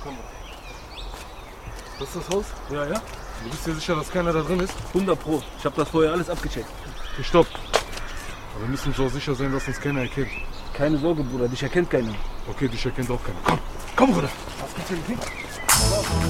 Komm. Das ist das Haus? Ja, ja. Du bist dir sicher, dass keiner da drin ist? 100 Pro. Ich habe das vorher alles abgecheckt. Okay, stopp. Aber wir müssen uns auch sicher sein, dass uns keiner erkennt. Keine Sorge, Bruder. Dich erkennt keiner. Okay, dich erkennt auch keiner. Komm, komm, Bruder. Was gibt's denn?